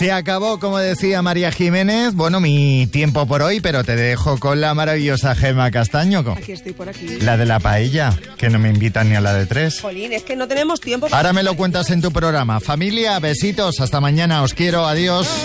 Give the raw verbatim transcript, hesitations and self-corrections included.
Se acabó, como decía María Jiménez, bueno, mi tiempo por hoy, pero te dejo con la maravillosa Gemma Castaño. Aquí estoy, por aquí. La de la paella, que no me invitan ni a la de tres. Jolín, es que no tenemos tiempo para... Ahora me lo cuentas en tu programa. Familia, besitos, hasta mañana, os quiero, adiós.